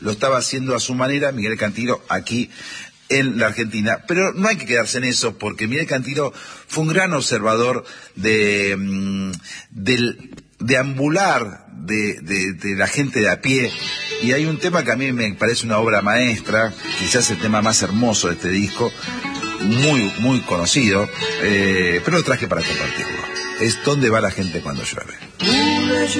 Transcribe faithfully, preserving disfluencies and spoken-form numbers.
lo estaba haciendo a su manera Miguel Cantilo aquí en la Argentina. Pero no hay que quedarse en eso, porque Miguel Cantilo fue un gran observador de, de, de ambular de, de, de la gente de a pie. Y hay un tema que a mí me parece una obra maestra, quizás el tema más hermoso de este disco, muy, muy conocido, eh, pero lo traje para compartirlo. Es ¿Dónde va la gente cuando llueve?